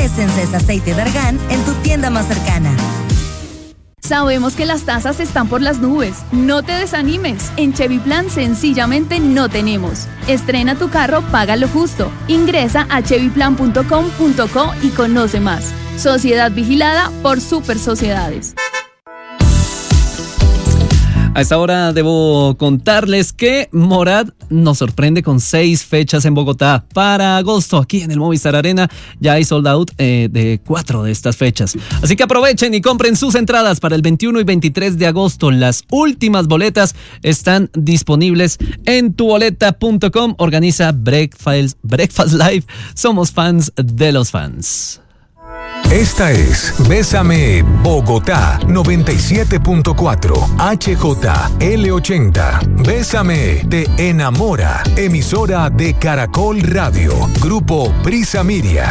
Esencias Aceite de Argán en tu tienda más cercana. Sabemos que las tasas están por las nubes. No te desanimes. En Chevy Plan sencillamente no tenemos. Estrena tu carro, paga lo justo. Ingresa a chevyplan.com.co y conoce más. Sociedad vigilada por Super Sociedades. A esta hora debo contarles que Morad nos sorprende con 6 fechas en Bogotá para agosto. Aquí en el Movistar Arena ya hay sold out de 4 de estas fechas. Así que aprovechen y compren sus entradas para el 21 y 23 de agosto. Las últimas boletas están disponibles en tuboleta.com. Organiza Breakfast Live. Somos fans de los fans. Esta es Bésame Bogotá 97.4 HJL80. Bésame te enamora. Emisora de Caracol Radio. Grupo Prisa Media.